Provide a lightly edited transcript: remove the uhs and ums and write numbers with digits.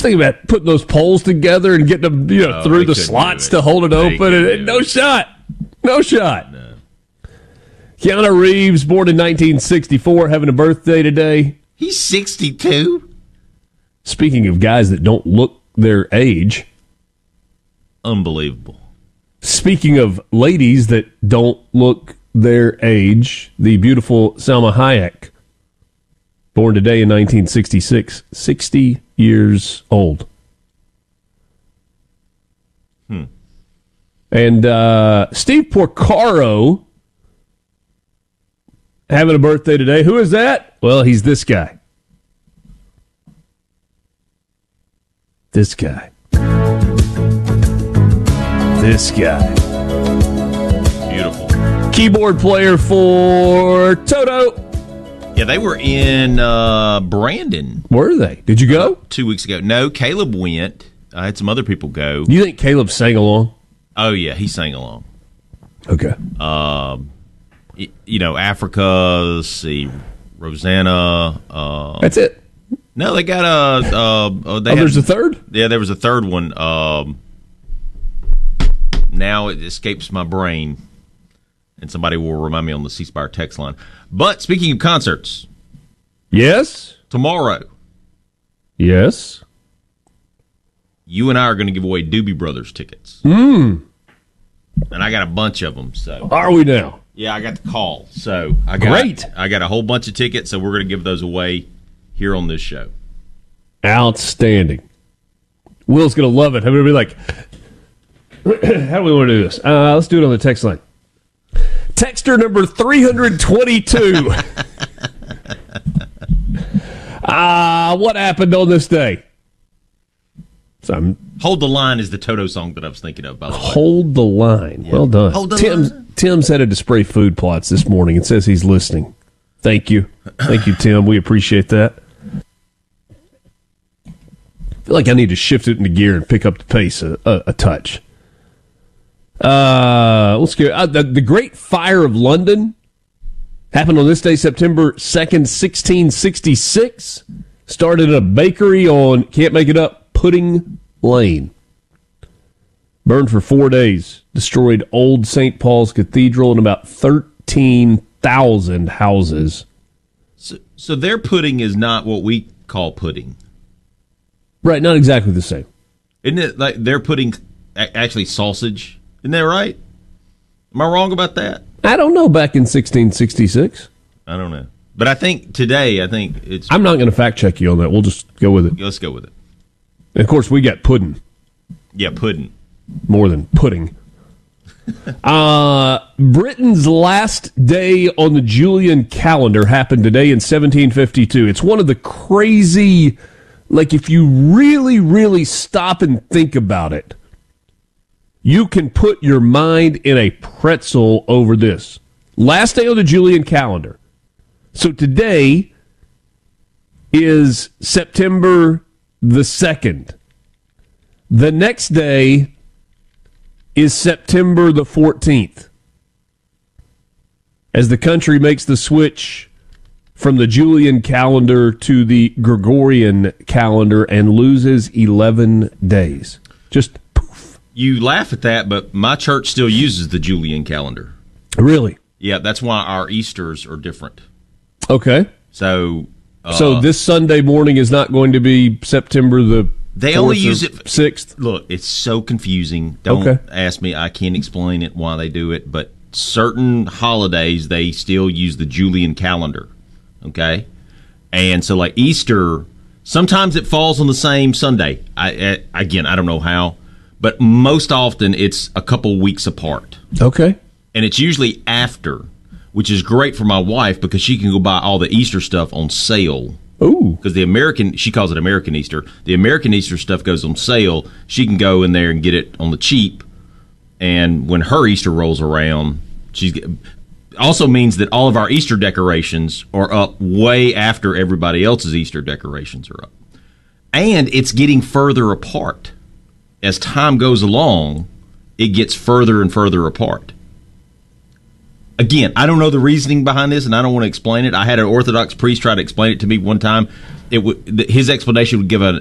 think about putting those poles together and getting them through the slots to hold it open. And no shot. No shot. No. Keanu Reeves, born in 1964, having a birthday today. He's 62. Speaking of guys that don't look their age. Unbelievable. Speaking of ladies that don't look their age, the beautiful Salma Hayek, born today in 1966, 60 years old. And Steve Porcaro having a birthday today. Who is that? Well, he's this guy. This guy. This guy. Beautiful. Keyboard player for Toto. Yeah, they were in Brandon. Were they? Did you go? 2 weeks ago. No, Caleb went. I had some other people go. You think Caleb sang along? Oh, yeah, he sang along. Okay. Africa, let's see, Rosanna. That's it? No, they got there's a third? Yeah, there was a third one. Now it escapes my brain, and somebody will remind me on the C Spire text line. But speaking of concerts. Yes? Tomorrow. Yes? You and I are going to give away Doobie Brothers tickets. And I got a bunch of them. So are we now? Yeah, I got the call. So I got a whole bunch of tickets, so we're going to give those away here on this show. Outstanding. Will's going to love it. I'm going to be like, how do we want to do this? Let's do it on the text line. Texter number 322. What happened on this day? Hold the Line is the Toto song that I was thinking of, by the way. Hold the Line. Yeah. Well done. Hold the line. Tim's headed to Spray Food Plots this morning and says he's listening. Thank you. Thank you, Tim. We appreciate that. I feel like I need to shift it into gear and pick up the pace a touch. Let's go. The Great Fire of London happened on this day, September 2nd, 1666. Started in a bakery on, can't make it up, Pudding Lane. Burned for 4 days. Destroyed Old St. Paul's Cathedral and about 13,000 houses. So their pudding is not what we call pudding. Right, not exactly the same. Isn't it like they're putting actually sausage? Isn't that right? Am I wrong about that? I don't know, back in 1666. I don't know. But I think it's... I'm not going to fact check you on that. We'll just go with it. Let's go with it. And of course, we got pudding. Yeah, pudding. More than pudding. Britain's last day on the Julian calendar happened today in 1752. It's one of the crazy, like if you really, really stop and think about it, you can put your mind in a pretzel over this. Last day on the Julian calendar. So today is September the 2nd. The next day is September the 14th. As the country makes the switch from the Julian calendar to the Gregorian calendar and loses 11 days. Just poof. You laugh at that, but my church still uses the Julian calendar. Really? Yeah, that's why our Easters are different. Okay. So this Sunday morning is not going to be September the They only use it 6th. Look, it's so confusing. Don't ask me. I can't explain it why they do it, but certain holidays they still use the Julian calendar. Okay? And so like Easter, sometimes it falls on the same Sunday. I don't know how, but most often it's a couple weeks apart. Okay. And it's usually after, which is great for my wife because she can go buy all the Easter stuff on sale. Ooh. Because she calls it American Easter. The American Easter stuff goes on sale. She can go in there and get it on the cheap. And when her Easter rolls around, also means that all of our Easter decorations are up way after everybody else's Easter decorations are up. And it's getting further apart. As time goes along, it gets further and further apart. Again, I don't know the reasoning behind this, and I don't want to explain it. I had an Orthodox priest try to explain it to me one time. His explanation would give an